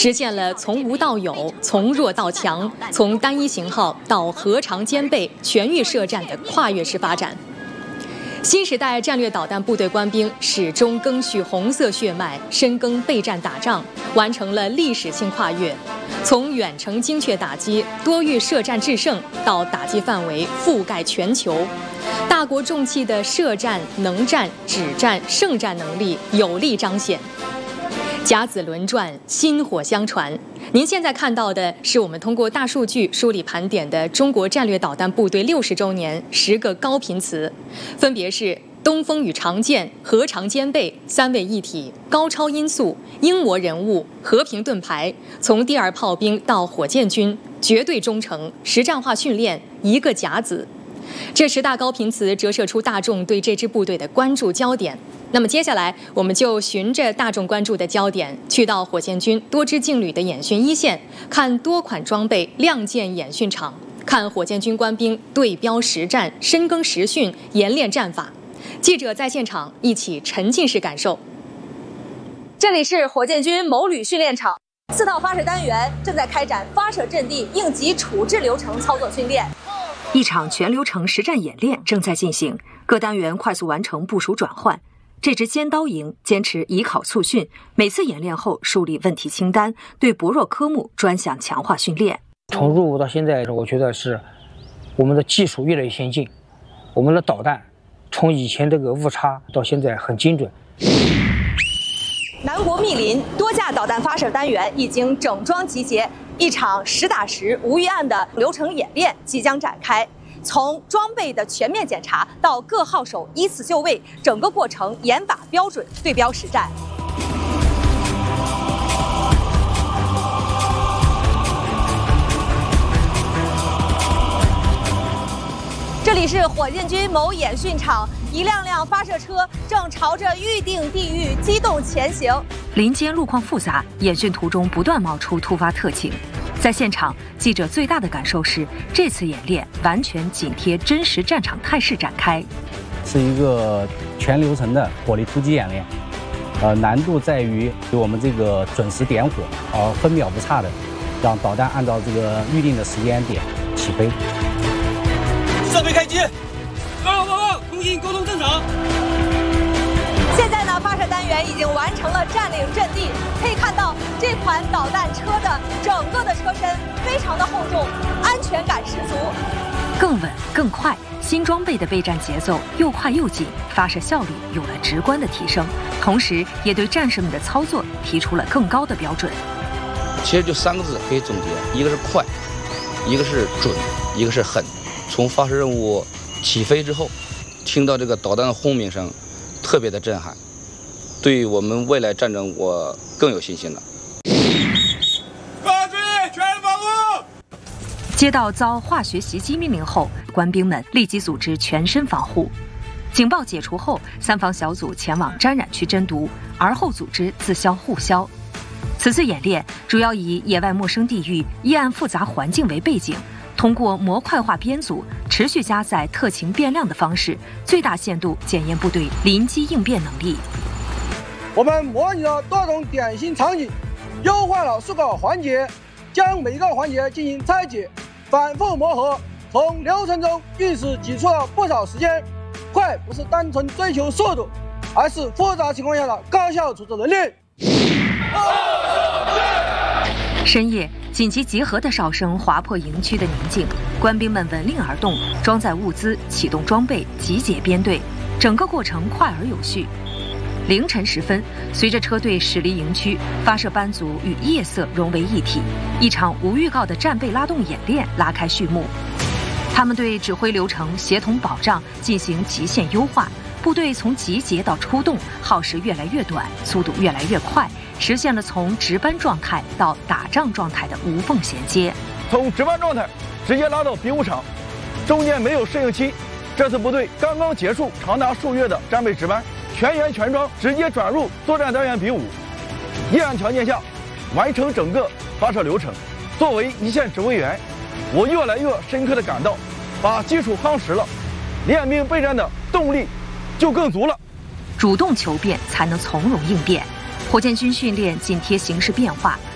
实现了从无到有、从弱到强、从单一型号到核常兼备、全域射战的跨越式发展。新时代战略导弹部队官兵始终赓续红色血脉，深耕备战打仗，完成了历史性跨越，从远程精确打击、多域射战制胜到打击范围覆盖全球。大国重器的射战、能战、止战、胜战能力有力彰显。甲子轮转，薪火相传。您现在看到的是我们通过大数据梳理盘点的中国战略导弹部队60周年10个高频词，分别是东风与长剑、核常兼备、三位一体、高超音速、英模人物、和平盾牌、从第二炮兵到火箭军、绝对忠诚、实战化训练、一个甲子。这10大高频词折射出大众对这支部队的关注焦点。那么接下来，我们就循着大众关注的焦点，去到火箭军多支劲旅的演训一线，看多款装备亮剑演训场，看火箭军官兵对标实战、深耕实训、研练战法。记者在现场一起沉浸式感受。 这里是火箭军某旅训练场，4套发射单元正在开展发射阵地应急处置流程操作训练。 一场全流程实战演练正在进行，各单元快速完成部署转换。这支尖刀营坚持以考促训，每次演练后梳理问题清单，对薄弱科目专项强化训练。 从入伍到现在，我觉得是我们的技术越来越先进，我们的导弹从以前这个误差到现在很精准。 南国密林多架导弹发射单元已经整装集结，一场实打实无预案的流程演练即将展开。从装备的全面检查到各号手依次就位，整个过程严把标准，对标实战。这里是火箭军某演训场，一辆辆发射车正朝着预定地域机动前行。 林间路况复杂，演训途中不断冒出突发特情。在现场，记者最大的感受是，这次演练完全紧贴真实战场态势展开， 是一个全流程的火力突击演练。难度在于我们这个准时点火，分秒不差的让导弹按照这个预定的时间点起飞。 设备开机，报告，通信沟通正常。 现在呢，发射单元已经完成了占领阵地。可以看到，这款导弹车的整个的车身非常的厚重，安全感十足。 更稳更快，新装备的备战节奏又快又紧，发射效率有了直观的提升，同时也对战士们的操作提出了更高的标准。 其实就3个字可以总结：一个是快，一个是准，一个是狠。从发射任务起飞之后，听到这个导弹的轰鸣声，特别的震撼，对我们未来战争我更有信心了。 注意，全力防护！ 接到遭化学袭击命令后，官兵们立即组织全身防护。警报解除后，3方小组前往沾染区侦毒，而后组织自消互消。此次演练主要以野外陌生地域、异暗复杂环境为背景，通过模块化编组、持续加载特情变量的方式，最大限度检验部队临机应变能力。 我们模拟了多种典型场景，优化了数个环节，将每个环节进行拆解，反复磨合，从流程中一时挤出了不少时间。快不是单纯追求速度，而是复杂情况下的高效处置能力。 深夜，紧急集合的哨声划破营区的宁静，官兵们闻令而动，装载物资，启动装备，集结编队，整个过程快而有序。凌晨时分，随着车队驶离营区，发射班组与夜色融为一体，一场无预告的战备拉动演练拉开序幕。他们对指挥流程、协同保障进行极限优化，部队从集结到出动耗时越来越短，速度越来越快，实现了从值班状态到打仗状态的无缝衔接。 从值班状态直接拉到比武场，中间没有适应期。这次部队刚刚结束长达数月的战备值班，全员全装直接转入作战单元比武。夜暗条件下完成整个发射流程。作为一线指挥员，我越来越深刻地感到，把基础夯实了，练兵备战的动力就更足了。 主动求变才能从容应变。火箭军训练紧贴形势变化，